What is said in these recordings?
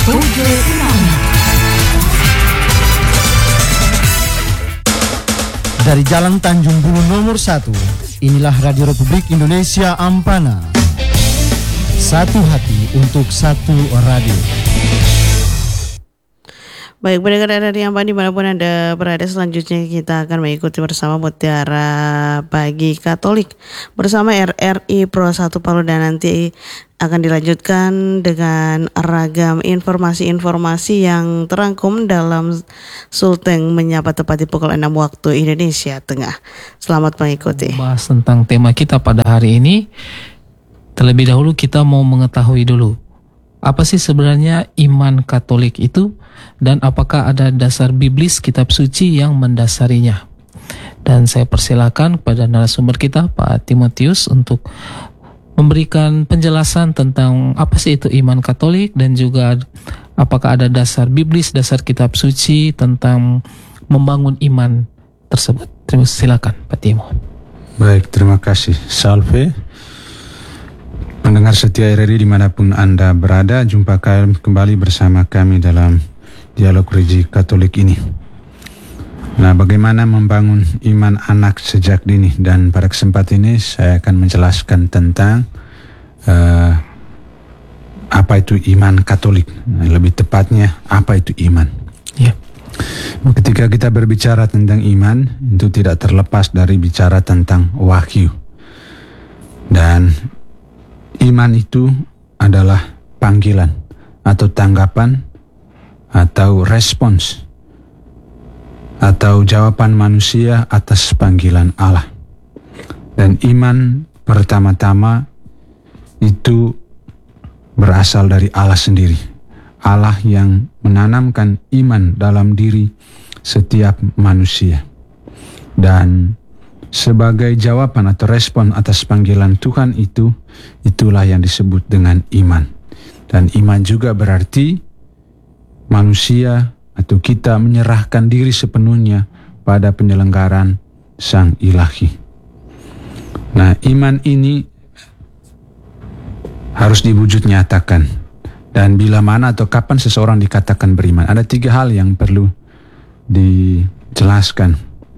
Pojok Utama. Dari Jalan Tanjung Bulu nomor 1, inilah Radio Republik Indonesia Ampana. Satu hati untuk satu radio. Baik, pendengar dari Ampana dimanapun Anda berada, selanjutnya kita akan mengikuti bersama Mutiara Pagi Katolik bersama RRI Pro 1 Palu, dan nanti akan dilanjutkan dengan ragam informasi-informasi yang terangkum dalam Sulteng Menyapa tepat di pukul 6 waktu Indonesia Tengah. Selamat mengikuti. Bahas tentang tema kita pada hari ini. Terlebih dahulu kita mau mengetahui dulu apa sih sebenarnya iman Katolik itu, dan apakah ada dasar biblis kitab suci yang mendasarinya. Dan saya persilakan kepada narasumber kita Pak Timotius untuk memberikan penjelasan tentang apa sih itu iman Katolik, dan juga apakah ada dasar biblis, dasar kitab suci tentang membangun iman tersebut. Terima kasih, silakan Pak Timo. Baik, terima kasih. Salve. Pendengar setia RRI dimanapun Anda berada, jumpa kembali bersama kami dalam dialog Regi Katolik ini. Nah, bagaimana membangun iman anak sejak dini, dan pada kesempatan ini saya akan menjelaskan tentang apa itu iman Katolik. Lebih tepatnya, apa itu iman. Ya. Ketika kita berbicara tentang iman, itu tidak terlepas dari bicara tentang wahyu. Dan iman itu adalah panggilan atau tanggapan atau respons atau jawaban manusia atas panggilan Allah. Dan iman pertama-tama itu berasal dari Allah sendiri. Allah yang menanamkan iman dalam diri setiap manusia. Dan sebagai jawaban atau respon atas panggilan Tuhan itu, itulah yang disebut dengan iman. Dan iman juga berarti manusia atau kita menyerahkan diri sepenuhnya pada penyelenggaraan Sang Ilahi. Nah, iman ini harus diwujud nyatakan. Dan bila mana atau kapan seseorang dikatakan beriman, ada 3 hal yang perlu dijelaskan.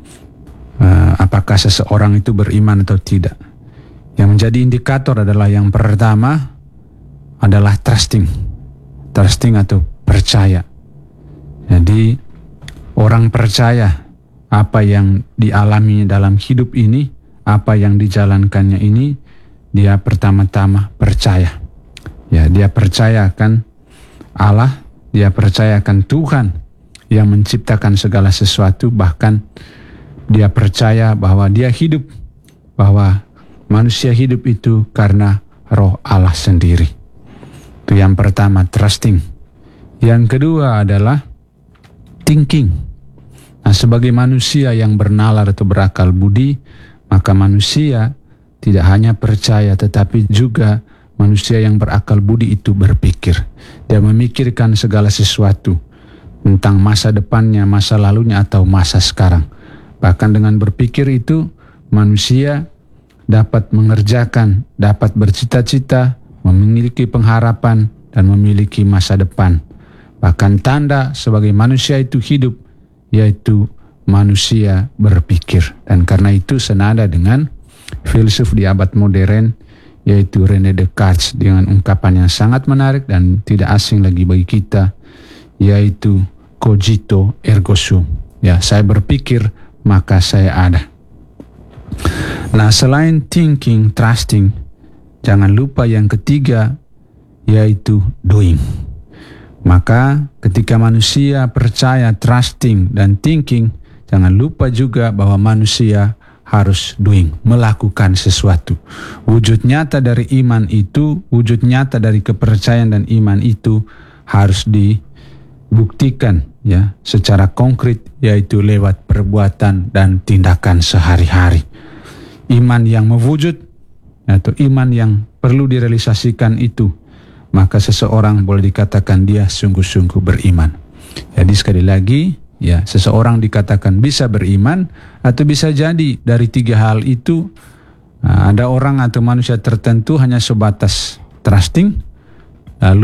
Apakah seseorang itu beriman atau tidak. Yang menjadi indikator adalah yang pertama adalah trusting atau percaya. Jadi orang percaya apa yang dialami dalam hidup ini, apa yang dijalankannya ini, dia pertama-tama percaya. Ya, dia percaya akan Allah, dia percaya akan Tuhan yang menciptakan segala sesuatu, bahkan dia percaya bahwa dia hidup, bahwa manusia hidup itu karena Roh Allah sendiri. Itu yang pertama, trusting. Yang kedua adalah thinking. Nah, sebagai manusia yang bernalar atau berakal budi, maka manusia tidak hanya percaya, tetapi juga manusia yang berakal budi itu berpikir. Dia memikirkan segala sesuatu tentang masa depannya, masa lalunya, atau masa sekarang. Bahkan dengan berpikir itu, manusia dapat mengerjakan, dapat bercita-cita, memiliki pengharapan, dan memiliki masa depan. Bahkan tanda sebagai manusia itu hidup, yaitu manusia berpikir. Dan karena itu senada dengan filsuf di abad modern, yaitu René Descartes, dengan ungkapan yang sangat menarik dan tidak asing lagi bagi kita, yaitu cogito ergo sum. Ya, saya berpikir maka saya ada. Nah, selain thinking, trusting, jangan lupa yang ketiga, yaitu doing. Maka ketika manusia percaya, trusting, dan thinking, jangan lupa juga bahwa manusia harus doing, melakukan sesuatu. Wujud nyata dari iman itu, wujud nyata dari kepercayaan dan iman itu harus dibuktikan ya secara konkret, yaitu lewat perbuatan dan tindakan sehari-hari. Iman yang mewujud atau iman yang perlu direalisasikan itu, maka seseorang boleh dikatakan dia sungguh-sungguh beriman. Jadi sekali lagi, ya, seseorang dikatakan bisa beriman atau bisa jadi dari 3 hal itu. Ada orang atau manusia tertentu hanya sebatas trusting, lalu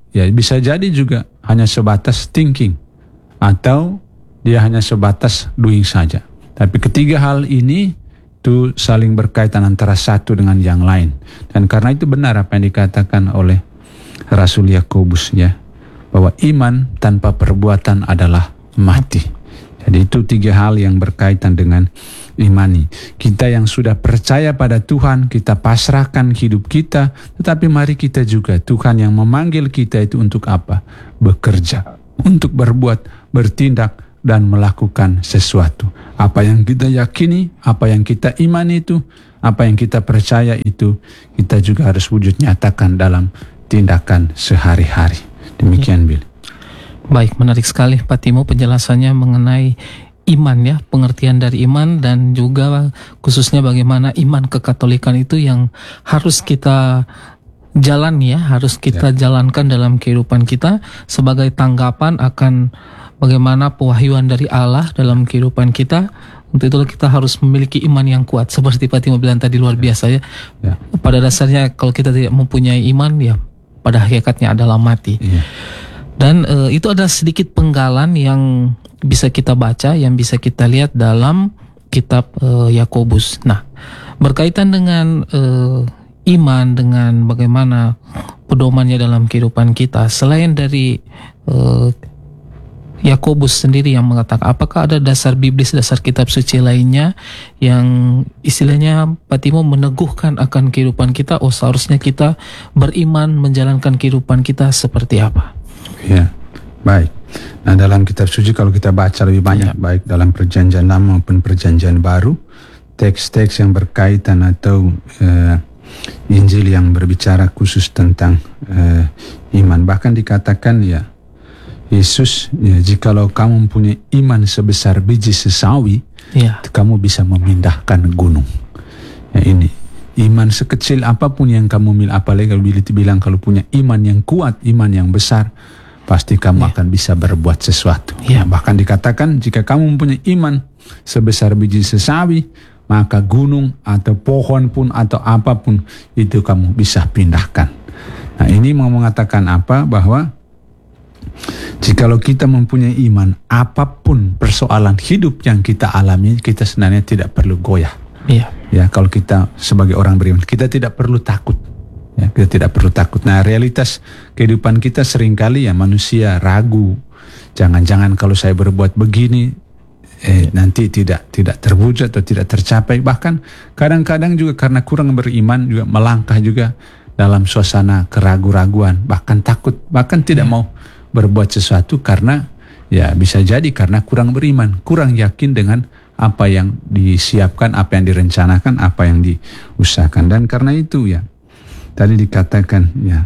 ya bisa jadi juga hanya sebatas thinking atau dia hanya sebatas doing saja. Tapi ketiga hal ini itu saling berkaitan antara satu dengan yang lain. Dan karena itu benar apa yang dikatakan oleh Rasul Yakobus, ya, bahwa iman tanpa perbuatan adalah mati. Jadi itu tiga hal yang berkaitan dengan imani. Kita yang sudah percaya pada Tuhan, kita pasrahkan hidup kita, tetapi mari kita juga, Tuhan yang memanggil kita itu untuk apa? Bekerja, untuk berbuat, bertindak, dan melakukan sesuatu. Apa yang kita yakini, apa yang kita imani itu, apa yang kita percaya itu, kita juga harus wujud nyatakan dalam tindakan sehari-hari. Demikian, Bill. Baik, menarik sekali Pak Timo penjelasannya mengenai iman, ya, pengertian dari iman, dan juga khususnya bagaimana iman kekatolikan itu yang harus kita jalani, ya, harus kita jalankan dalam kehidupan kita sebagai tanggapan akan bagaimana pewahyuan dari Allah dalam kehidupan kita. Untuk itu kita harus memiliki iman yang kuat, seperti Pak Timo bilang tadi, luar biasa, ya. Pada dasarnya kalau kita tidak mempunyai iman, ya pada hakikatnya adalah mati. Dan itu ada sedikit penggalan yang bisa kita baca, yang bisa kita lihat dalam kitab Yakobus. Nah, berkaitan dengan iman, dengan bagaimana pedomannya dalam kehidupan kita, selain dari Yakobus sendiri yang mengatakan, apakah ada dasar biblis, dasar kitab suci lainnya yang istilahnya Pak Timo meneguhkan akan kehidupan kita? Oh, seharusnya kita beriman menjalankan kehidupan kita seperti apa? Ya, baik. Nah, dalam kitab suci kalau kita baca lebih banyak, baik dalam perjanjian lama maupun perjanjian baru, teks-teks yang berkaitan atau Injil yang berbicara khusus tentang iman. Bahkan dikatakan, ya, Yesus, ya, jikalau kamu mempunyai iman sebesar biji sesawi, kamu bisa memindahkan gunung. Ya, ini iman sekecil apapun yang kamu miliki, apalagi kalau bilang kalau punya iman yang kuat, iman yang besar, pasti kamu akan bisa berbuat sesuatu. Bahkan dikatakan jika kamu mempunyai iman sebesar biji sesawi, maka gunung atau pohon pun atau apapun itu kamu bisa pindahkan. Nah, ini mau mengatakan apa? Bahwa jikalau kita mempunyai iman, apapun persoalan hidup yang kita alami, kita sebenarnya tidak perlu goyah. Ya, kalau kita sebagai orang beriman, kita tidak perlu takut. Ya, kita tidak perlu takut. Nah, realitas kehidupan kita seringkali, ya, manusia ragu. Jangan-jangan kalau saya berbuat begini, nanti tidak terwujud atau tidak tercapai. Bahkan kadang-kadang juga karena kurang beriman juga melangkah juga dalam suasana keraguan-raguan, bahkan takut, bahkan tidak mau berbuat sesuatu karena, ya, bisa jadi karena kurang beriman, kurang yakin dengan apa yang disiapkan, apa yang direncanakan, apa yang diusahakan. Dan karena itu, ya, tadi dikatakan, ya,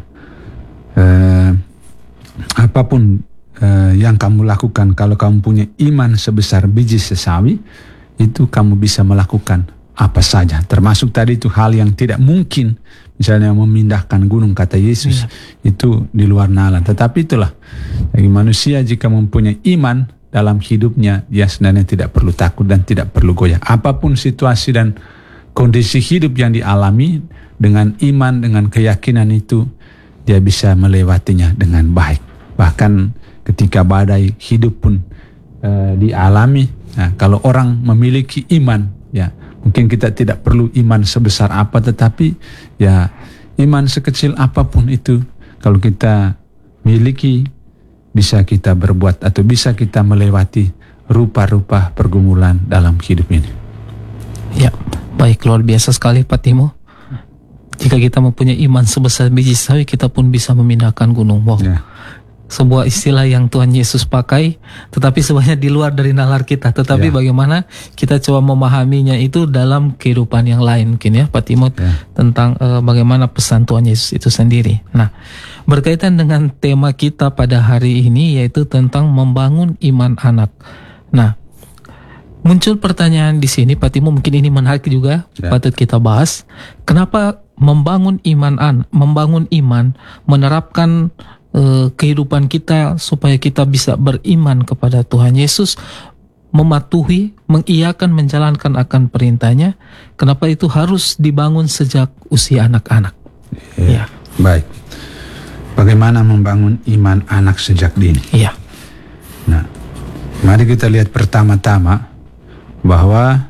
apapun yang kamu lakukan, kalau kamu punya iman sebesar biji sesawi, itu kamu bisa melakukan apa saja. Termasuk tadi itu hal yang tidak mungkin, misalnya memindahkan gunung, kata Yesus, itu di luar nalar. Tetapi itulah, bagi manusia jika mempunyai iman dalam hidupnya, dia sebenarnya tidak perlu takut dan tidak perlu goyah. Apapun situasi dan kondisi hidup yang dialami, dengan iman, dengan keyakinan itu, dia bisa melewatinya dengan baik. Bahkan ketika badai hidup pun dialami, nah, kalau orang memiliki iman, ya, mungkin kita tidak perlu iman sebesar apa, tetapi, ya, iman sekecil apapun itu, kalau kita miliki, bisa kita berbuat atau bisa kita melewati rupa-rupa pergumulan dalam hidup ini. Ya, baik, luar biasa sekali Pak Timo. Jika kita mempunyai iman sebesar biji sawi, kita pun bisa memindahkan gunung. Wow. Sebuah istilah yang Tuhan Yesus pakai, tetapi sebenarnya di luar dari nalar kita. Tetapi bagaimana kita coba memahaminya itu dalam kehidupan yang lain, mungkin, ya, Pak Timo, tentang bagaimana pesan Tuhan Yesus itu sendiri. Nah, berkaitan dengan tema kita pada hari ini, yaitu tentang membangun iman anak. Nah, muncul pertanyaan di sini, Pak Timo, mungkin ini menarik juga, patut kita bahas. Kenapa membangun iman, menerapkan kehidupan kita supaya kita bisa beriman kepada Tuhan Yesus, mematuhi, mengiyakan, menjalankan akan perintahnya. Kenapa itu harus dibangun sejak usia anak-anak? Baik. bagaimana membangun iman anak sejak dini. Iya. Nah, mari kita lihat pertama-tama bahwa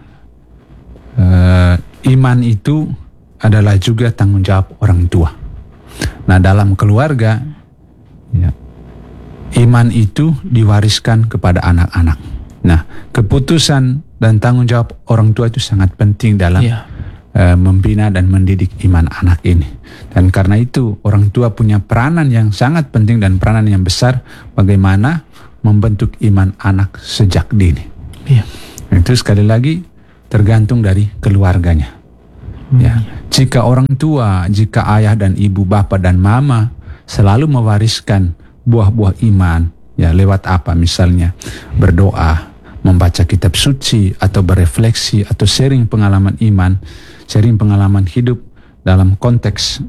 iman itu adalah juga tanggung jawab orang tua. Nah, dalam keluarga, ya, iman itu diwariskan kepada anak-anak. Nah, keputusan dan tanggung jawab orang tua itu sangat penting dalam membina dan mendidik iman anak ini. Dan karena itu orang tua punya peranan yang sangat penting dan peranan yang besar bagaimana membentuk iman anak sejak dini. Iya. Itu sekali lagi tergantung dari keluarganya. Ya, jika orang tua, jika ayah dan ibu, bapak dan mama selalu mewariskan buah-buah iman, ya lewat apa? Misalnya berdoa, membaca kitab suci, atau berefleksi, atau sharing pengalaman iman, sharing pengalaman hidup dalam konteks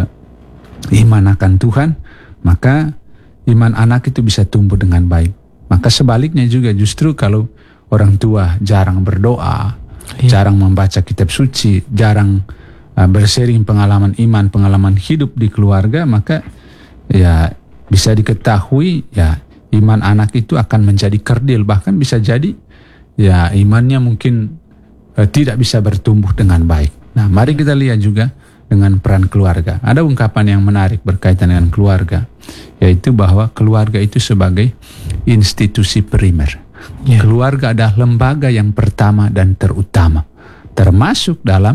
iman akan Tuhan, maka iman anak itu bisa tumbuh dengan baik. Maka sebaliknya juga justru kalau orang tua jarang berdoa, jarang membaca kitab suci, jarang bersharing pengalaman iman, pengalaman hidup di keluarga, maka ya bisa diketahui ya iman anak itu akan menjadi kerdil, bahkan bisa jadi ya imannya mungkin tidak bisa bertumbuh dengan baik. Nah, mari kita lihat juga dengan peran keluarga. Ada ungkapan yang menarik berkaitan dengan keluarga, yaitu bahwa keluarga itu sebagai institusi primer. Keluarga adalah lembaga yang pertama dan terutama, termasuk dalam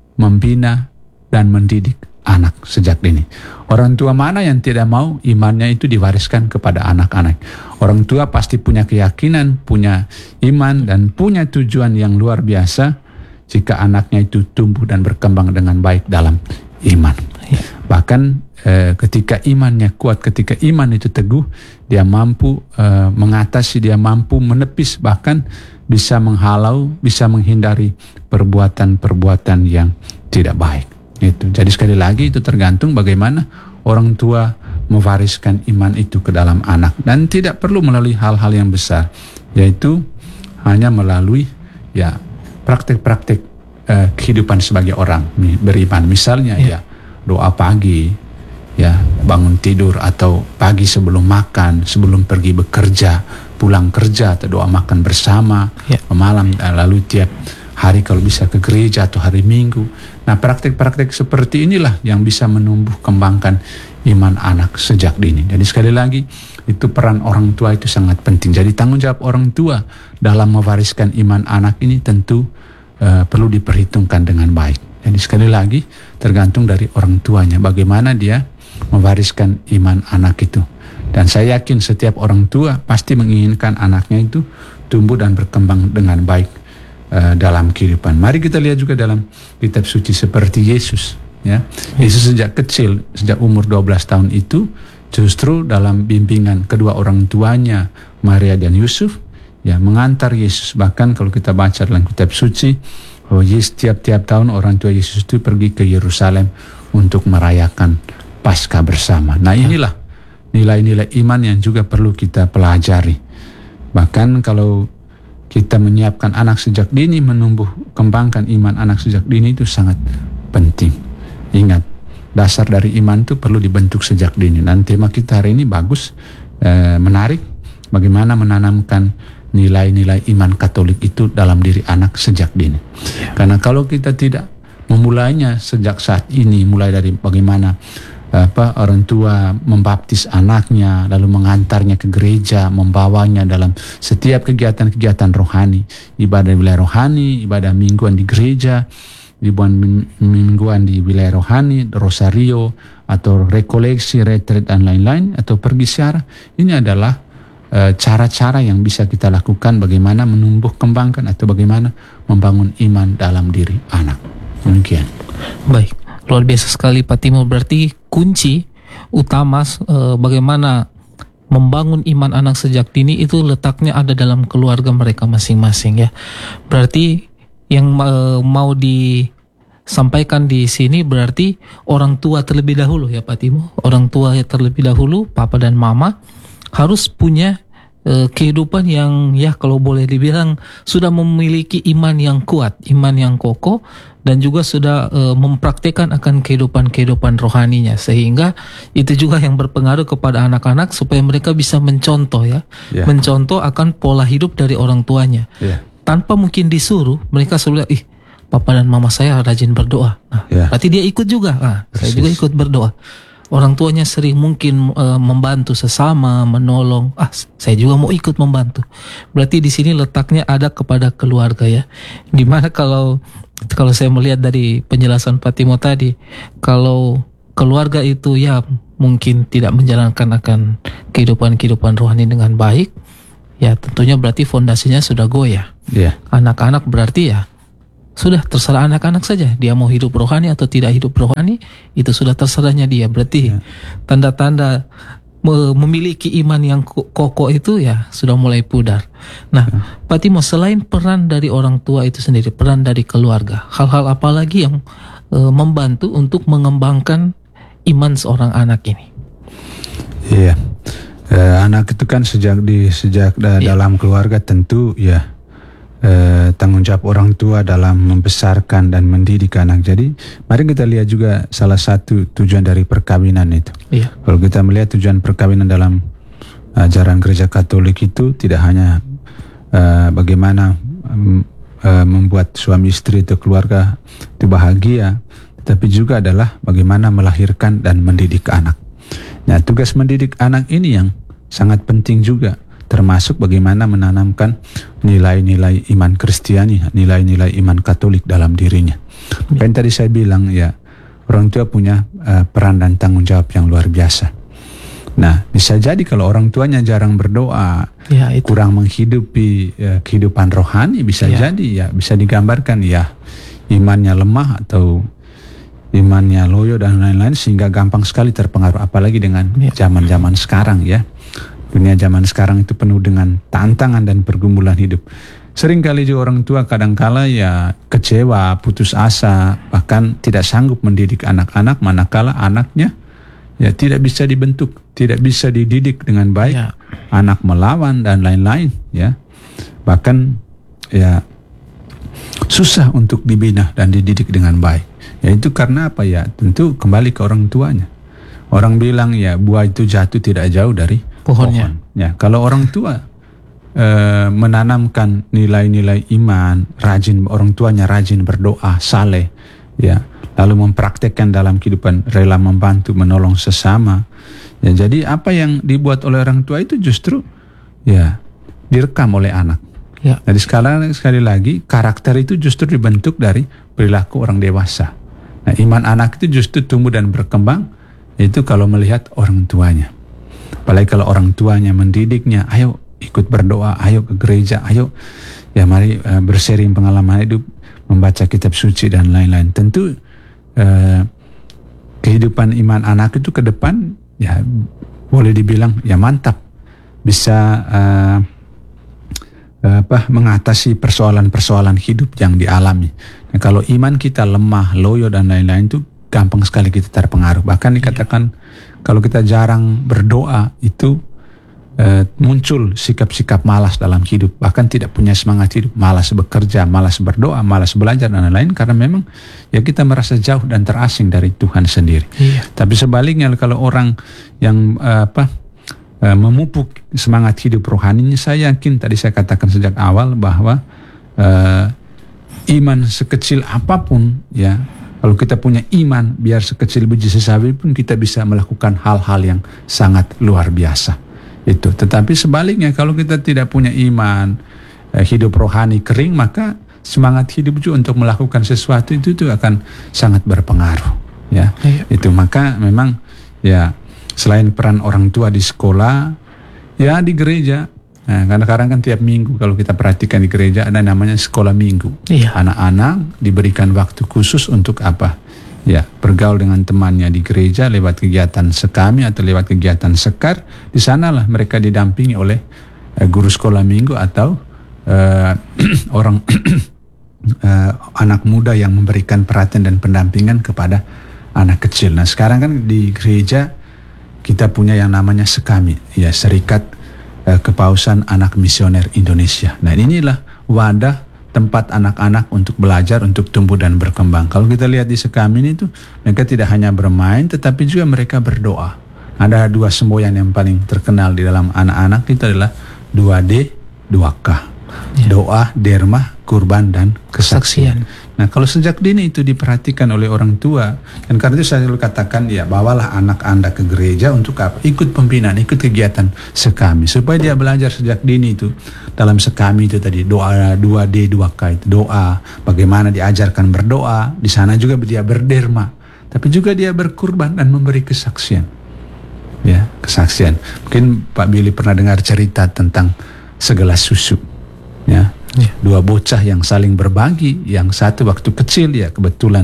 membina dan mendidik anak sejak dini. Orang tua mana yang tidak mau imannya itu diwariskan kepada anak-anak? Orang tua pasti punya keyakinan, punya iman, dan punya tujuan yang luar biasa jika anaknya itu tumbuh dan berkembang dengan baik dalam iman. Bahkan ketika imannya kuat, ketika iman itu teguh, dia mampu mengatasi, dia mampu menepis, bahkan bisa menghalau, bisa menghindari perbuatan-perbuatan yang tidak baik. Itu. Jadi sekali lagi itu tergantung bagaimana orang tua mewariskan iman itu ke dalam anak, dan tidak perlu melalui hal-hal yang besar, yaitu hanya melalui ya praktek-praktek kehidupan sebagai orang beriman. Misalnya ya doa pagi, ya bangun tidur, atau pagi sebelum makan, sebelum pergi bekerja, pulang kerja, atau doa makan bersama, malam, lalu tiap hari kalau bisa ke gereja atau hari Minggu. Nah, praktek-praktek seperti inilah yang bisa menumbuh kembangkan iman anak sejak dini. Jadi sekali lagi itu peran orang tua itu sangat penting. Jadi tanggung jawab orang tua dalam mewariskan iman anak ini tentu perlu diperhitungkan dengan baik. Jadi sekali lagi tergantung dari orang tuanya bagaimana dia mewariskan iman anak itu. Dan saya yakin setiap orang tua pasti menginginkan anaknya itu tumbuh dan berkembang dengan baik dalam kehidupan. Mari kita lihat juga dalam kitab suci seperti Yesus. Ya, Yesus sejak kecil, sejak umur 12 tahun itu, justru dalam bimbingan kedua orang tuanya, Maria dan Yusuf, ya mengantar Yesus. Bahkan kalau kita baca dalam kitab suci, tiap-tiap tahun orang tua Yesus itu pergi ke Yerusalem untuk merayakan Paskah bersama. Nah, inilah nilai-nilai iman yang juga perlu kita pelajari. Bahkan kalau kita menyiapkan anak sejak dini, menumbuh kembangkan iman anak sejak dini itu sangat penting. Ingat, dasar dari iman itu perlu dibentuk sejak dini. Dan tema kita hari ini bagus, menarik, bagaimana menanamkan nilai-nilai iman Katolik itu dalam diri anak sejak dini. Karena kalau kita tidak memulainya sejak saat ini, mulai dari bagaimana orang tua membaptis anaknya, lalu mengantarnya ke gereja, membawanya dalam setiap kegiatan-kegiatan rohani, ibadah wilayah rohani, ibadah mingguan di gereja, ibadah mingguan di wilayah rohani, rosario, atau rekoleksi, retreat, dan lain-lain, atau pergi siara. Ini adalah cara-cara yang bisa kita lakukan bagaimana menumbuh kembangkan atau bagaimana membangun iman dalam diri anak. Demikian. Baik, luar biasa sekali Pak Timo. Berarti kunci utama bagaimana membangun iman anak sejak dini itu letaknya ada dalam keluarga mereka masing-masing, ya. Berarti yang mau disampaikan di sini berarti orang tua terlebih dahulu, ya Pak Timo. Orang tua terlebih dahulu, papa dan mama harus punya kehidupan yang ya kalau boleh dibilang sudah memiliki iman yang kuat, iman yang kokoh, dan juga sudah mempraktikkan akan kehidupan rohaninya, sehingga itu juga yang berpengaruh kepada anak-anak supaya mereka bisa mencontoh mencontoh akan pola hidup dari orang tuanya. Tanpa mungkin disuruh, mereka sudah papa dan mama saya rajin berdoa. Nah, berarti dia ikut juga. Saya juga ikut berdoa. Orang tuanya sering mungkin membantu sesama, menolong. Saya juga mau ikut membantu. Berarti di sini letaknya ada kepada keluarga ya. Dimana kalau saya melihat dari penjelasan Pak Timo tadi, kalau keluarga itu ya mungkin tidak menjalankan akan kehidupan rohani dengan baik, ya tentunya berarti fondasinya sudah goyah. Anak-anak berarti ya sudah terserah anak-anak saja, dia mau hidup rohani atau tidak hidup rohani, itu sudah terserahnya dia. Berarti tanda-tanda memiliki iman yang kokoh itu ya sudah mulai pudar. Nah, Pak Timo, selain peran dari orang tua itu sendiri, peran dari keluarga, hal-hal apa lagi yang membantu untuk mengembangkan iman seorang anak ini? Anak itu kan sejak dalam keluarga tentu tanggung jawab orang tua dalam membesarkan dan mendidik anak. Jadi mari kita lihat juga salah satu tujuan dari perkawinan itu. Kalau kita melihat tujuan perkawinan dalam ajaran gereja Katolik itu tidak hanya bagaimana membuat suami istri atau keluarga itu bahagia, tetapi juga adalah bagaimana melahirkan dan mendidik anak. Nah, tugas mendidik anak ini yang sangat penting juga, termasuk bagaimana menanamkan nilai-nilai iman Kristiani, nilai-nilai iman Katolik dalam dirinya. Yang tadi saya bilang orang tua punya peran dan tanggung jawab yang luar biasa. Nah, bisa jadi kalau orang tuanya jarang berdoa, kurang menghidupi kehidupan rohani, bisa jadi bisa digambarkan imannya lemah atau imannya loyo dan lain-lain, sehingga gampang sekali terpengaruh, apalagi dengan zaman-zaman sekarang ya. Dunia zaman sekarang itu penuh dengan tantangan dan pergumulan hidup. Seringkali juga orang tua kadangkala kecewa, putus asa, bahkan tidak sanggup mendidik anak-anak, manakala anaknya tidak bisa dibentuk, tidak bisa dididik dengan baik. Anak melawan dan lain-lain Bahkan susah untuk dibina dan dididik dengan baik. Itu karena apa Tentu kembali ke orang tuanya. Orang bilang buah itu jatuh tidak jauh dari pohonnya. Kalau orang tua menanamkan nilai-nilai iman, orang tuanya rajin berdoa, saleh, lalu mempraktekkan dalam kehidupan, rela membantu, menolong sesama. Jadi apa yang dibuat oleh orang tua itu justru direkam oleh anak. Jadi sekali lagi karakter itu justru dibentuk dari perilaku orang dewasa. Nah, iman anak itu justru tumbuh dan berkembang itu kalau melihat orang tuanya. Apalagi kalau orang tuanya mendidiknya, ayo ikut berdoa, ayo ke gereja, ayo mari bersharing pengalaman hidup, membaca kitab suci dan lain-lain. Tentu kehidupan iman anak itu ke depan boleh dibilang mantap, bisa mengatasi persoalan-persoalan hidup yang dialami. Nah, kalau iman kita lemah, loyo dan lain-lain itu gampang sekali kita terpengaruh. Bahkan dikatakan kalau kita jarang berdoa itu muncul sikap-sikap malas dalam hidup, bahkan tidak punya semangat hidup, malas bekerja, malas berdoa, malas belajar dan lain-lain, karena memang kita merasa jauh dan terasing dari Tuhan sendiri. Tapi sebaliknya kalau orang yang memupuk semangat hidup rohaninya, saya yakin tadi saya katakan sejak awal bahwa iman sekecil apapun kalau kita punya iman, biar sekecil biji sesawi pun kita bisa melakukan hal-hal yang sangat luar biasa. Itu. Tetapi sebaliknya kalau kita tidak punya iman, hidup rohani kering, maka semangat hidup juga untuk melakukan sesuatu itu akan sangat berpengaruh. Itu maka memang selain peran orang tua di sekolah, di gereja. Nah, karena sekarang kan tiap minggu kalau kita perhatikan di gereja ada namanya sekolah minggu. Anak-anak diberikan waktu khusus untuk apa? Bergaul dengan temannya di gereja lewat kegiatan sekami atau lewat kegiatan sekar. Di sanalah mereka didampingi oleh guru sekolah minggu atau anak muda yang memberikan perhatian dan pendampingan kepada anak kecil. Nah, sekarang kan di gereja kita punya yang namanya sekami, serikat Kepausan Anak Misioner Indonesia. Nah, inilah wadah tempat anak-anak untuk belajar, untuk tumbuh dan berkembang. Kalau kita lihat di Sekam ini tuh, mereka tidak hanya bermain, tetapi juga mereka berdoa. Ada 2 semboyan yang paling terkenal di dalam anak-anak itu adalah 2D, 2K. Doa, derma, kurban, dan kesaksian. Nah, kalau sejak dini itu diperhatikan oleh orang tua, dan karena itu saya selalu katakan, ya bawalah anak Anda ke gereja untuk apa? Ikut pembinaan, ikut kegiatan Sekami, supaya dia belajar sejak dini itu. Dalam Sekami itu tadi, doa 2D, 2K itu, doa, bagaimana diajarkan berdoa, di sana juga dia berderma, tapi juga dia berkurban dan memberi kesaksian. Ya, kesaksian. Mungkin Pak Billy pernah dengar cerita tentang segelas susu. Ya. 2 bocah yang saling berbagi, yang satu waktu kecil ya kebetulan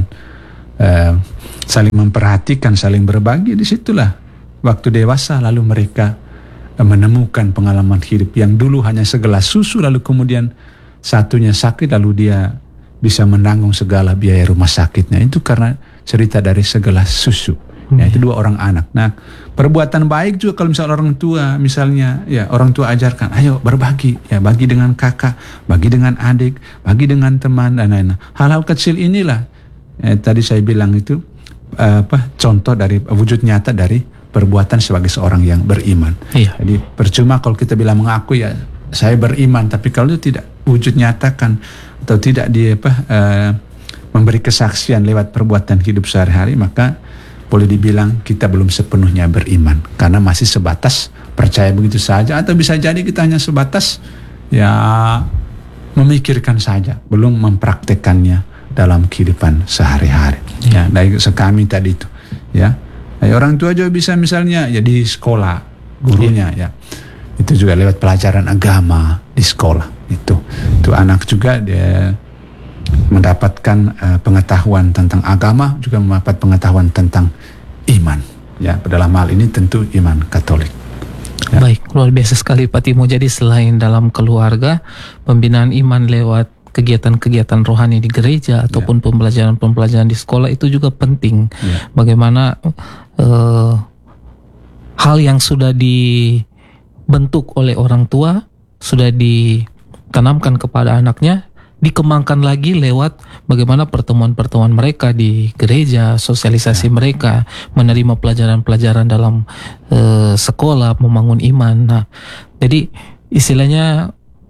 saling memperhatikan, saling berbagi. Disitulah waktu dewasa lalu mereka menemukan pengalaman hidup yang dulu hanya segelas susu, lalu kemudian satunya sakit, lalu dia bisa menanggung segala biaya rumah sakitnya. Itu karena cerita dari segelas susu. Ya, itu 2 orang anak. Nah, perbuatan baik juga kalau misalnya orang tua, misalnya ya orang tua ajarkan, ayo berbagi, ya bagi dengan kakak, bagi dengan adik, bagi dengan teman dan lain-lain. Hal-hal kecil inilah tadi saya bilang itu contoh dari wujud nyata dari perbuatan sebagai seorang yang beriman. Iya. Jadi percuma kalau kita bilang mengaku ya saya beriman, tapi kalau itu tidak wujud nyatakan atau tidak memberi kesaksian lewat perbuatan hidup sehari-hari, maka boleh dibilang kita belum sepenuhnya beriman, karena masih sebatas percaya begitu saja, atau bisa jadi kita hanya sebatas ya memikirkan saja, belum mempraktekannya dalam kehidupan sehari-hari. Ya, dari Sekami tadi itu, ya. Orang tua juga bisa misalnya ya di sekolah gurunya ya, itu juga lewat pelajaran agama di sekolah itu anak juga dia mendapatkan pengetahuan tentang agama, juga mendapat pengetahuan tentang iman. Ya, dalam hal ini tentu iman Katolik. Ya. Baik, luar biasa sekali Pak Timo. Jadi selain dalam keluarga, pembinaan iman lewat kegiatan-kegiatan rohani di gereja ataupun pembelajaran-pembelajaran di sekolah itu juga penting. Ya. Bagaimana hal yang sudah dibentuk oleh orang tua, sudah ditanamkan kepada anaknya, dikembangkan lagi lewat bagaimana pertemuan-pertemuan mereka di gereja, sosialisasi mereka, menerima pelajaran-pelajaran dalam sekolah, membangun iman. Nah, jadi istilahnya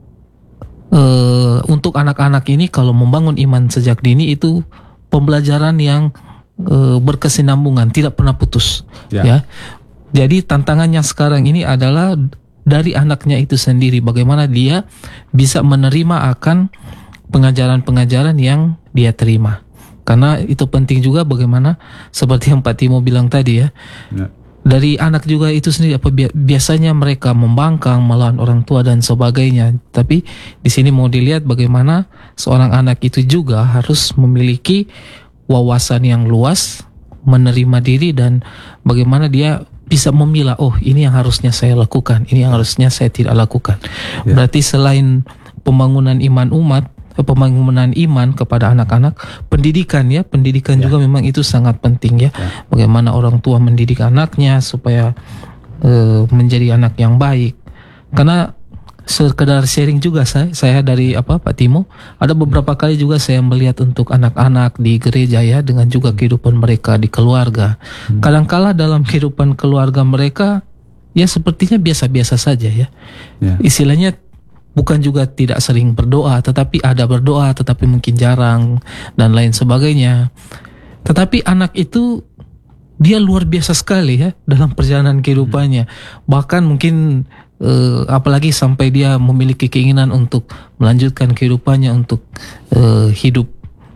untuk anak-anak ini kalau membangun iman sejak dini itu pembelajaran yang berkesinambungan, tidak pernah putus. Ya. Jadi tantangannya sekarang ini adalah dari anaknya itu sendiri, bagaimana dia bisa menerima akan pengajaran-pengajaran yang dia terima. Karena itu penting juga bagaimana seperti yang Pak Timo bilang tadi ya. Dari anak juga itu sendiri, biasanya mereka membangkang melawan orang tua dan sebagainya. Tapi di sini mau dilihat bagaimana seorang anak itu juga harus memiliki wawasan yang luas, menerima diri, dan bagaimana dia bisa memilah, oh ini yang harusnya saya lakukan, ini yang harusnya saya tidak lakukan. Berarti selain pembangunan pembangunan iman kepada anak-anak, pendidikan juga memang itu sangat penting ya. Bagaimana orang tua mendidik anaknya supaya menjadi anak yang baik. Karena sekedar sharing juga saya dari Pak Timo, ada beberapa kali juga saya melihat untuk anak-anak di gereja ya, dengan juga kehidupan mereka di keluarga. Kadangkala dalam kehidupan keluarga mereka ya sepertinya biasa-biasa saja ya. Istilahnya bukan juga tidak sering berdoa, tetapi ada berdoa tetapi mungkin jarang dan lain sebagainya. Tetapi anak itu dia luar biasa sekali ya dalam perjalanan kehidupannya. Bahkan mungkin apalagi sampai dia memiliki keinginan untuk melanjutkan kehidupannya, untuk hidup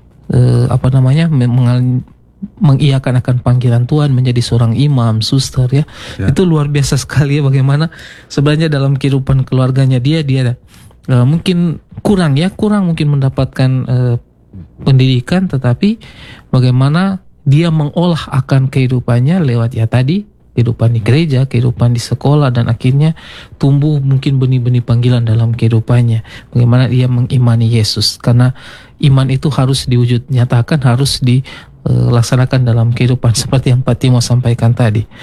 mengiyakan akan panggilan Tuhan, menjadi seorang imam, suster ya. Itu luar biasa sekali ya, bagaimana sebenarnya dalam kehidupan keluarganya dia mungkin kurang mungkin mendapatkan pendidikan, tetapi bagaimana dia mengolah akan kehidupannya lewat ya tadi kehidupan di gereja, kehidupan di sekolah, dan akhirnya tumbuh mungkin benih-benih panggilan dalam kehidupannya. Bagaimana dia mengimani Yesus, karena iman itu harus diwujud nyatakan, harus dilaksanakan dalam kehidupan seperti yang Pak Timo sampaikan tadi.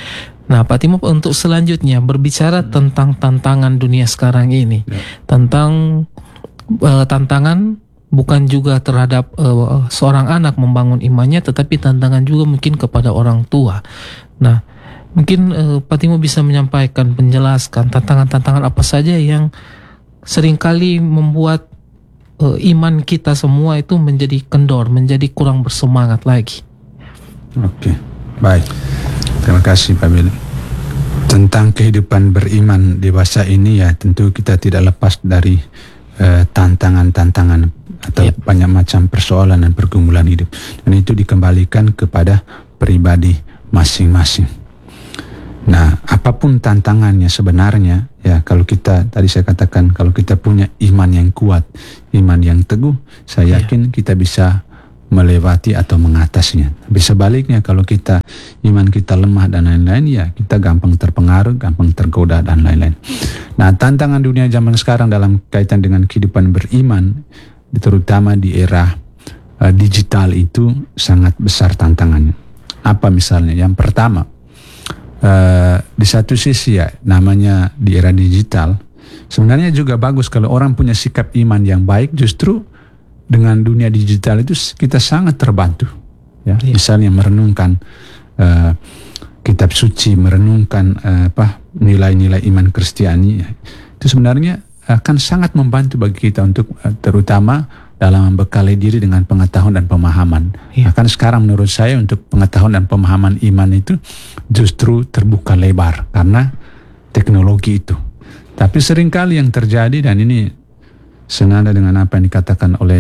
Nah, Pak Timo, untuk selanjutnya berbicara tentang tantangan dunia sekarang ini, tentang tantangan bukan juga terhadap seorang anak membangun imannya, tetapi tantangan juga mungkin kepada orang tua. Nah, mungkin Pak Timo bisa menyampaikan, menjelaskan tantangan-tantangan apa saja yang seringkali membuat iman kita semua itu menjadi kendor, menjadi kurang bersemangat lagi. Oke, baik. Terima kasih Pak Billy. Tentang kehidupan beriman dewasa ini ya tentu kita tidak lepas dari tantangan-tantangan atau banyak macam persoalan dan pergumulan hidup. Dan itu dikembalikan kepada pribadi masing-masing. Nah, apapun tantangannya sebenarnya ya, kalau kita tadi saya katakan, kalau kita punya iman yang kuat, iman yang teguh, saya yakin kita bisa melewati atau mengatasinya. Tapi sebaliknya kalau iman kita lemah dan lain-lain, ya kita gampang terpengaruh, gampang tergoda dan lain-lain. Nah, tantangan dunia zaman sekarang dalam kaitan dengan kehidupan beriman, terutama di era digital itu sangat besar tantangannya. Apa misalnya? Yang pertama, di satu sisi ya namanya di era digital, sebenarnya juga bagus kalau orang punya sikap iman yang baik. Justru dengan dunia digital itu kita sangat terbantu ya. Misalnya merenungkan kitab suci, merenungkan nilai-nilai iman Kristiani, itu sebenarnya akan sangat membantu bagi kita untuk terutama dalam membekali diri dengan pengetahuan dan pemahaman. Bahkan sekarang menurut saya untuk pengetahuan dan pemahaman iman itu justru terbuka lebar karena teknologi itu. Tapi seringkali yang terjadi, dan ini senada dengan apa yang dikatakan oleh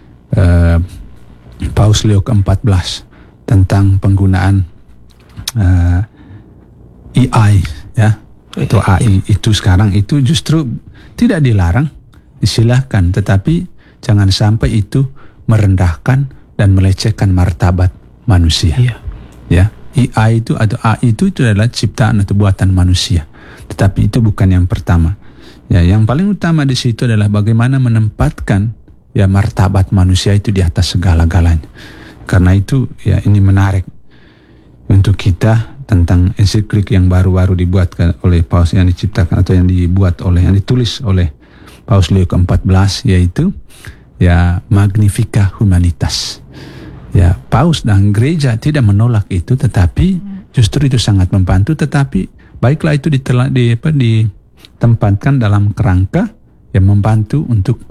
Paus Leo ke-14 tentang penggunaan AI ya, atau AI itu sekarang itu justru tidak dilarang, disilahkan, tetapi jangan sampai itu merendahkan dan melecehkan martabat manusia. Ya, AI itu atau AI itu adalah ciptaan atau buatan manusia, tetapi itu bukan yang pertama. Ya, yang paling utama di situ adalah bagaimana menempatkan ya martabat manusia itu di atas segala-galanya. Karena itu ya ini menarik untuk kita tentang ensiklik yang baru-baru dibuat oleh Paus, yang diciptakan atau yang ditulis oleh Paus Leo ke-14, yaitu ya Magnificat Humanitas. Ya, Paus dan gereja tidak menolak itu, tetapi justru itu sangat membantu. Tetapi baiklah itu ditempatkan dalam kerangka yang membantu untuk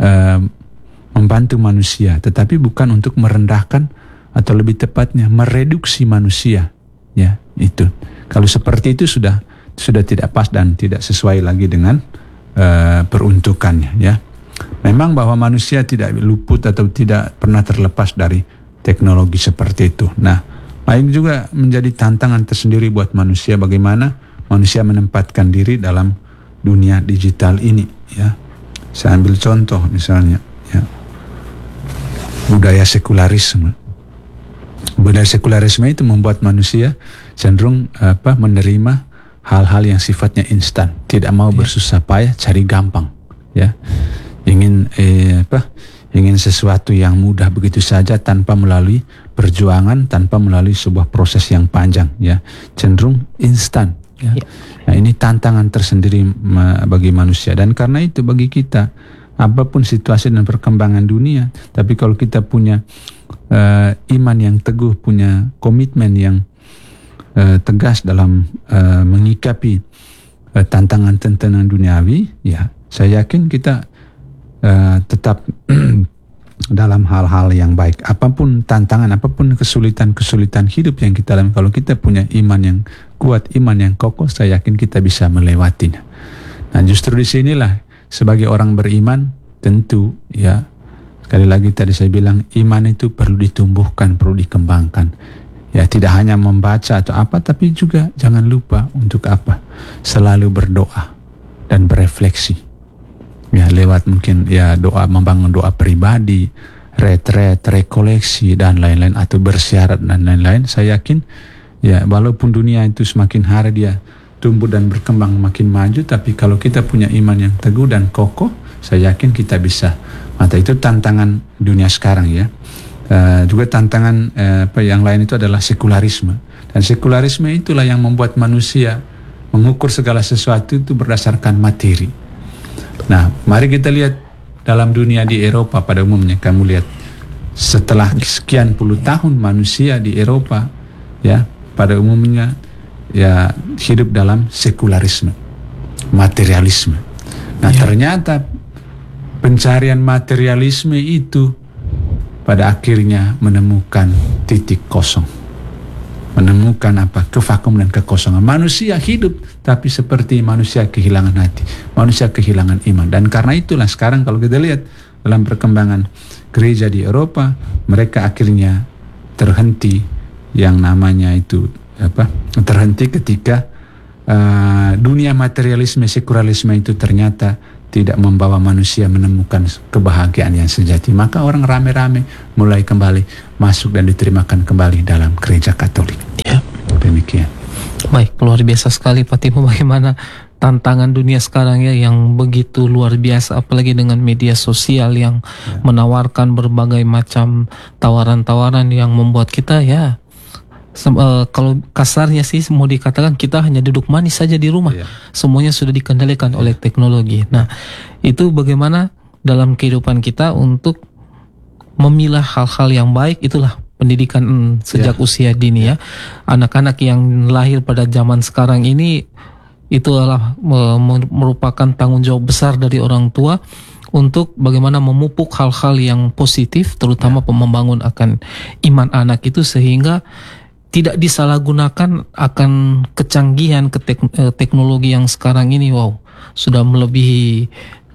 membantu manusia, tetapi bukan untuk merendahkan atau lebih tepatnya mereduksi manusia. Ya, itu. Kalau seperti itu sudah tidak pas dan tidak sesuai lagi dengan peruntukannya. Ya, memang bahwa manusia tidak luput atau tidak pernah terlepas dari teknologi seperti itu. Nah, baik juga menjadi tantangan tersendiri buat manusia bagaimana manusia menempatkan diri dalam dunia digital ini. Ya, saya ambil contoh misalnya, ya, budaya sekularisme. Budaya sekularisme itu membuat manusia cenderung menerima hal-hal yang sifatnya instan, tidak mau bersusah payah, cari gampang, ya. Ingin sesuatu yang mudah begitu saja tanpa melalui perjuangan, tanpa melalui sebuah proses yang panjang, ya. Cenderung instan, ya. Nah, ini tantangan tersendiri bagi manusia, dan karena itu bagi kita apapun situasi dan perkembangan dunia, tapi kalau kita punya iman yang teguh, punya komitmen yang tegas dalam mengikapi tantangan-tantangan duniawi, ya saya yakin kita tetap dalam hal-hal yang baik. Apapun tantangan, apapun kesulitan-kesulitan hidup yang kita alami, kalau kita punya iman yang kuat, iman yang kokoh, saya yakin kita bisa melewatinya. Nah, justru disinilah sebagai orang beriman tentu, ya, sekali lagi tadi saya bilang iman itu perlu ditumbuhkan, perlu dikembangkan. Ya, tidak hanya membaca atau apa, tapi juga jangan lupa untuk apa? Selalu berdoa dan berefleksi. Ya, lewat mungkin ya doa, membangun doa pribadi, retret, rekoleksi dan lain-lain, atau bersyarat dan lain-lain. Saya yakin ya walaupun dunia itu semakin hari dia tumbuh dan berkembang makin maju, tapi kalau kita punya iman yang teguh dan kokoh, saya yakin kita bisa. Maka itu tantangan dunia sekarang, ya. Juga tantangan yang lain itu adalah sekularisme. Dan Dan sekularisme itulah yang membuat manusia mengukur segala sesuatu itu berdasarkan materi. Nah, mari kita lihat dalam dunia di Eropa pada umumnya. Kamu lihat setelah sekian puluh tahun manusia di Eropa ya pada umumnya ya hidup dalam sekularisme, materialisme. Nah, ternyata pencarian materialisme itu pada akhirnya menemukan titik kosong. Menemukan apa? Kevakum dan kekosongan. Manusia hidup tapi seperti manusia kehilangan hati, manusia kehilangan iman. Dan karena itulah sekarang kalau kita lihat dalam perkembangan gereja di Eropa, mereka akhirnya terhenti yang namanya itu terhenti ketika dunia materialisme, sekularisme itu ternyata tidak membawa manusia menemukan kebahagiaan yang sejati. Maka orang rame-rame mulai kembali masuk dan diterimakan kembali dalam gereja Katolik. Ya. Demikian. Baik, luar biasa sekali Pak Timo bagaimana tantangan dunia sekarang ya yang begitu luar biasa, apalagi dengan media sosial yang menawarkan berbagai macam tawaran-tawaran yang membuat kita ya kalau kasarnya sih mau dikatakan kita hanya duduk manis saja di rumah. Semuanya sudah dikendalikan oleh teknologi. Nah, itu bagaimana dalam kehidupan kita untuk memilah hal-hal yang baik, itulah pendidikan sejak usia dini ya. Anak-anak yang lahir pada zaman sekarang ini itu adalah merupakan tanggung jawab besar dari orang tua untuk bagaimana memupuk hal-hal yang positif, terutama membangun akan iman anak itu sehingga tidak disalahgunakan akan kecanggihan teknologi yang sekarang ini. Sudah melebihi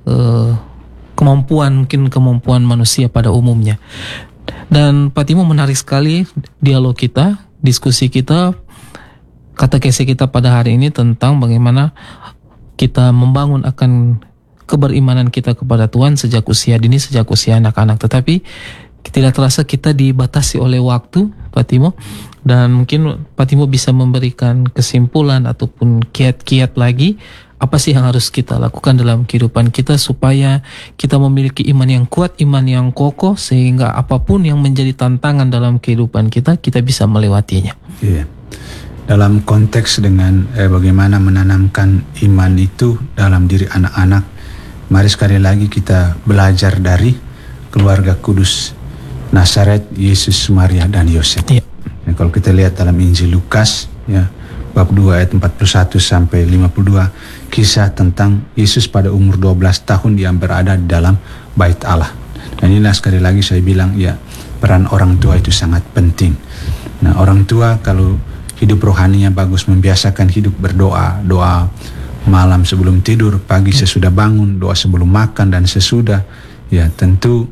kemampuan manusia pada umumnya. Dan Pak Timo, menarik sekali dialog kita, diskusi kita, katekesi kita pada hari ini tentang bagaimana kita membangun akan keberimanan kita kepada Tuhan sejak usia dini, sejak usia anak-anak. Tetapi tidak terasa kita dibatasi oleh waktu, Pak Timo, dan mungkin Pak Timo bisa memberikan kesimpulan ataupun kiat-kiat lagi apa sih yang harus kita lakukan dalam kehidupan kita supaya kita memiliki iman yang kuat, iman yang kokoh, sehingga apapun yang menjadi tantangan dalam kehidupan kita, kita bisa melewatinya. Iya. Dalam konteks dengan bagaimana menanamkan iman itu dalam diri anak-anak, mari sekali lagi kita belajar dari keluarga kudus Nazaret, Yesus, Maria, dan Yosef. Iya. Dan kalau kita lihat dalam Injil Lukas, ya, bab 2 ayat 41 sampai 52, kisah tentang Yesus pada umur 12 tahun yang berada di dalam bait Allah. Dan inilah sekali lagi saya bilang ya, peran orang tua itu sangat penting. Nah, orang tua kalau hidup rohaninya bagus, membiasakan hidup berdoa, doa malam sebelum tidur, pagi sesudah bangun, doa sebelum makan dan sesudah, ya tentu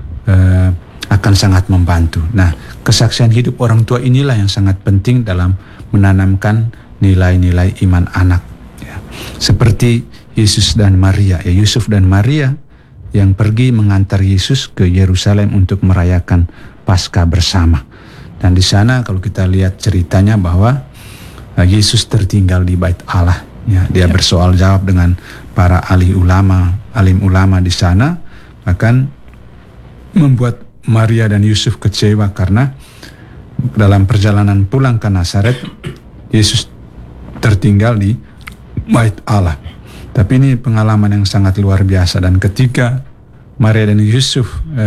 akan sangat membantu. Nah, kesaksian hidup orang tua inilah yang sangat penting dalam menanamkan nilai-nilai iman anak. Ya. Seperti Yesus dan Maria, ya, Yusuf dan Maria yang pergi mengantar Yesus ke Yerusalem untuk merayakan Paskah bersama. Dan di sana kalau kita lihat ceritanya bahwa Yesus tertinggal di bait Allah. Ya, dia bersoal jawab dengan para alim ulama di sana, bahkan membuat Maria dan Yusuf kecewa karena dalam perjalanan pulang ke Nazaret, Yesus tertinggal di bait Allah. Tapi ini pengalaman yang sangat luar biasa, dan ketika Maria dan Yusuf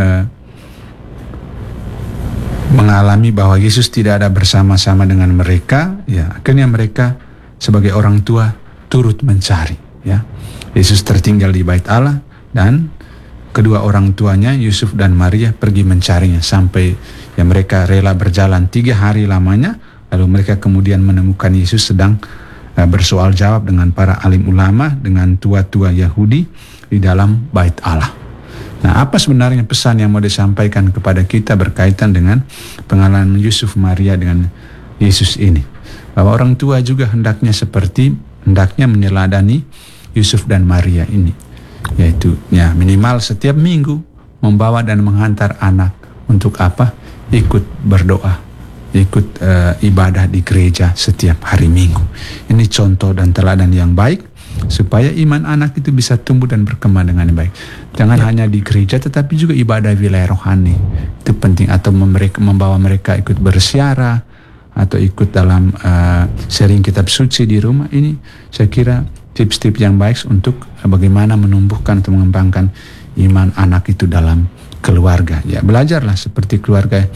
mengalami bahwa Yesus tidak ada bersama-sama dengan mereka, ya akhirnya mereka sebagai orang tua turut mencari. Ya, Yesus tertinggal di bait Allah dan kedua orang tuanya Yusuf dan Maria pergi mencarinya sampai ya mereka rela berjalan 3 hari lamanya. Lalu mereka kemudian menemukan Yesus sedang bersoal jawab dengan para alim ulama, dengan tua-tua Yahudi di dalam bait Allah. Nah, apa sebenarnya pesan yang mau disampaikan kepada kita berkaitan dengan pengalaman Yusuf Maria dengan Yesus ini? Bahwa orang tua juga hendaknya meneladani Yusuf dan Maria ini, yaitu ya minimal setiap minggu membawa dan menghantar anak untuk apa? Ikut berdoa, ikut ibadah di gereja setiap hari Minggu. Ini contoh dan teladan yang baik supaya iman anak itu bisa tumbuh dan berkembang dengan baik. Jangan hanya di gereja tetapi juga ibadah wilayah rohani itu penting, atau membawa mereka ikut bersiara atau ikut dalam sharing kitab suci di rumah. Ini saya kira tips-tips yang baik untuk bagaimana menumbuhkan atau mengembangkan iman anak itu dalam keluarga. Ya, belajarlah seperti keluarga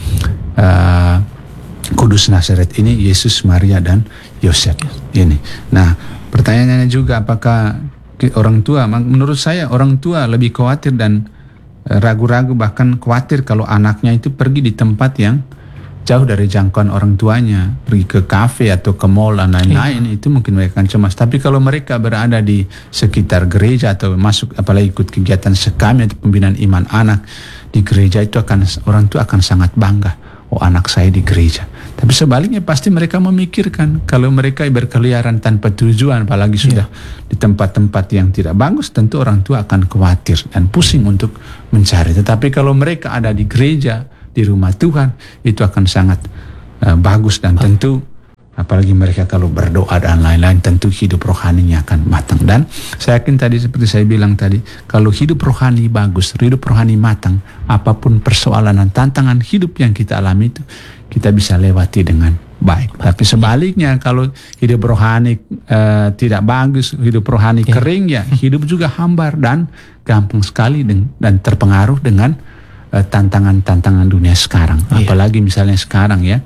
Kudus Nazaret ini, Yesus, Maria, dan Yosef ini. Nah, pertanyaannya juga, apakah orang tua, menurut saya orang tua lebih khawatir dan ragu-ragu, bahkan khawatir kalau anaknya itu pergi di tempat yang jauh dari jangkauan orang tuanya, pergi ke kafe atau ke mall dan lain-lain, itu mungkin mereka akan cemas. Tapi kalau mereka berada di sekitar gereja atau masuk, apalagi ikut kegiatan sekami atau pembinaan iman anak di gereja, itu orang tua akan sangat bangga, oh anak saya di gereja. Tapi sebaliknya pasti mereka memikirkan kalau mereka berkeliaran tanpa tujuan, apalagi sudah di tempat-tempat yang tidak bagus, tentu orang tua akan khawatir dan pusing untuk mencari. Tetapi kalau mereka ada di gereja, di rumah Tuhan, itu akan sangat bagus, dan tentu apalagi mereka kalau berdoa dan lain-lain, tentu hidup rohaninya akan matang. Dan saya yakin tadi, seperti saya bilang tadi, kalau hidup rohani bagus, hidup rohani matang, apapun persoalan dan tantangan hidup yang kita alami itu kita bisa lewati dengan baik. Tapi sebaliknya, kalau hidup rohani tidak bagus, hidup rohani kering, ya hidup juga hambar dan gampang sekali dan terpengaruh dengan tantangan-tantangan dunia sekarang. Apalagi misalnya sekarang ya,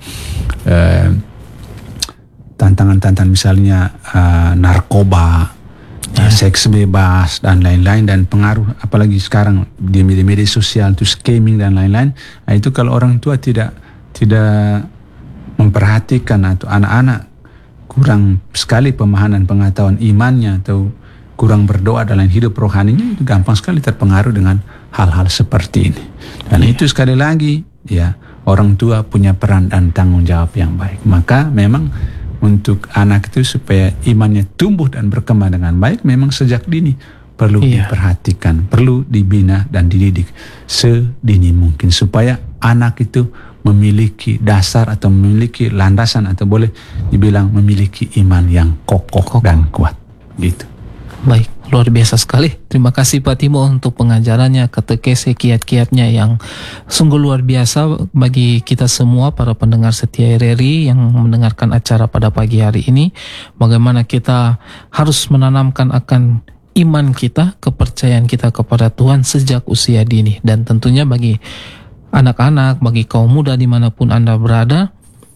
tantangan-tantangan misalnya narkoba, seks bebas dan lain-lain, dan pengaruh apalagi sekarang di media sosial itu scamming dan lain-lain. Nah, itu kalau orang tua tidak memperhatikan atau anak-anak kurang sekali pemahaman pengetahuan imannya atau kurang berdoa dalam hidup rohaninya, itu gampang sekali terpengaruh dengan hal-hal seperti ini. Dan itu sekali lagi ya, orang tua punya peran dan tanggung jawab yang baik. Maka memang untuk anak itu supaya imannya tumbuh dan berkembang dengan baik, memang sejak dini perlu diperhatikan, perlu dibina dan dididik sedini mungkin, supaya anak itu memiliki dasar atau memiliki landasan, atau boleh dibilang memiliki iman yang kokoh dan kuat gitu. Baik, luar biasa sekali. Terima kasih Pak Timo untuk pengajarannya, katekese, kiat-kiatnya yang sungguh luar biasa bagi kita semua para pendengar setia RRI yang mendengarkan acara pada pagi hari ini. Bagaimana kita harus menanamkan akan iman kita, kepercayaan kita kepada Tuhan sejak usia dini. Dan tentunya bagi anak-anak, bagi kaum muda dimanapun Anda berada,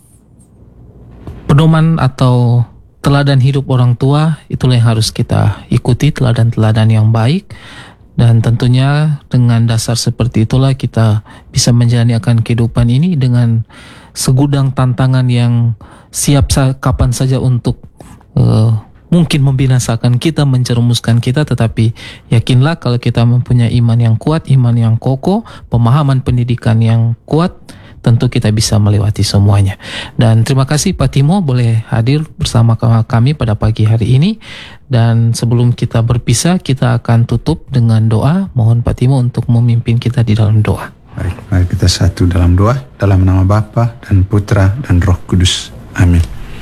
pedoman atau teladan hidup orang tua itulah yang harus kita ikuti, teladan-teladan yang baik. Dan tentunya dengan dasar seperti itulah kita bisa menjalani akan kehidupan ini dengan segudang tantangan yang siap kapan saja untuk mungkin membinasakan kita, menjerumuskan kita. Tetapi yakinlah kalau kita mempunyai iman yang kuat, iman yang kokoh, pemahaman pendidikan yang kuat, tentu kita bisa melewati semuanya. Dan terima kasih Pak Timo boleh hadir bersama kami pada pagi hari ini. Dan sebelum kita berpisah, kita akan tutup dengan doa. Mohon Pak Timo untuk memimpin kita di dalam doa. Baik, mari kita satu dalam doa. Dalam nama Bapa dan Putra dan Roh Kudus. Amin.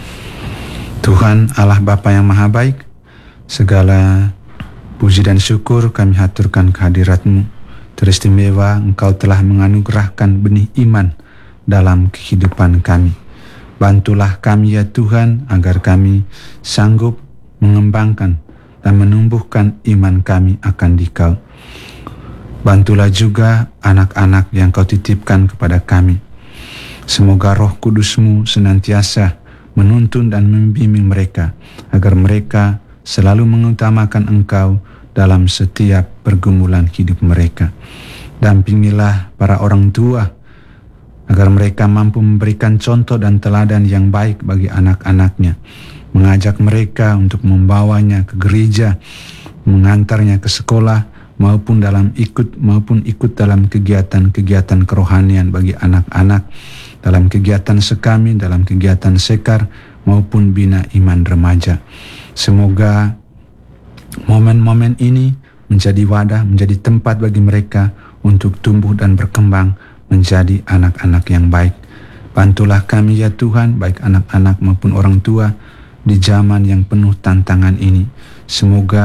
Tuhan Allah Bapa yang Maha Baik, segala puji dan syukur kami haturkan kehadirat-Mu. Teristimewa Engkau telah menganugerahkan benih iman dalam kehidupan kami. Bantulah kami ya Tuhan, agar kami sanggup mengembangkan dan menumbuhkan iman kami akan Dikau. Bantulah juga anak-anak yang Kau titipkan kepada kami. Semoga Roh Kudus-Mu senantiasa menuntun dan membimbing mereka, agar mereka selalu mengutamakan Engkau dalam setiap pergumulan hidup mereka. Dampingilah para orang tua, agar mereka mampu memberikan contoh dan teladan yang baik bagi anak-anaknya, mengajak mereka untuk membawanya ke gereja, mengantarnya ke sekolah, maupun ikut dalam kegiatan-kegiatan kerohanian bagi anak-anak, dalam kegiatan sekami, dalam kegiatan sekar, maupun bina iman remaja. Semoga momen-momen ini menjadi wadah, menjadi tempat bagi mereka untuk tumbuh dan berkembang menjadi anak-anak yang baik. Bantulah kami ya Tuhan, baik anak-anak maupun orang tua, di zaman yang penuh tantangan ini. Semoga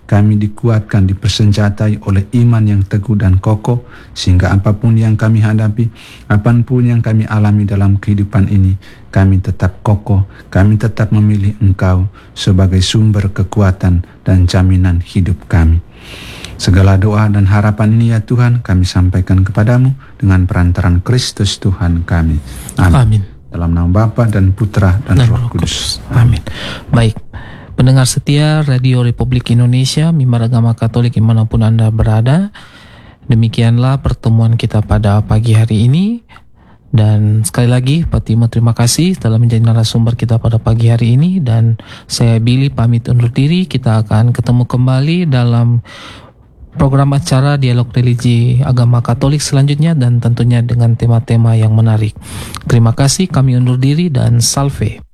kami dikuatkan, dipersenjatai oleh iman yang teguh dan kokoh, sehingga apapun yang kami hadapi, apapun yang kami alami dalam kehidupan ini, kami tetap kokoh, kami tetap memilih Engkau sebagai sumber kekuatan dan jaminan hidup kami. Segala doa dan harapan ini ya Tuhan kami sampaikan kepadamu dengan perantaran Kristus Tuhan kami. Amin. Dalam nama Bapa dan Putra dan Roh Kudus. Amin. Baik, pendengar setia Radio Republik Indonesia, Mimbar Agama Katolik dimanapun Anda berada, demikianlah pertemuan kita pada pagi hari ini. Dan sekali lagi Pak Timo terima kasih telah menjadi narasumber kita pada pagi hari ini. Dan saya Billy pamit undur diri. Kita akan ketemu kembali dalam program acara Dialog Religi Agama Katolik selanjutnya, dan tentunya dengan tema-tema yang menarik. Terima kasih, kami undur diri dan salve.